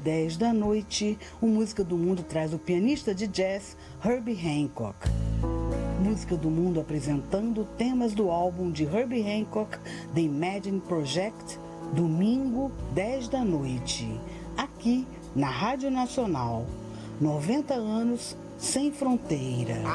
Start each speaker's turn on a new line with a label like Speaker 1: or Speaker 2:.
Speaker 1: 10 da noite, o Música do Mundo traz o pianista de jazz Herbie Hancock. Música do Mundo apresentando temas do álbum de Herbie Hancock, The Imagine Project, domingo, 10 da noite, aqui na Rádio Nacional. 90 anos sem fronteira.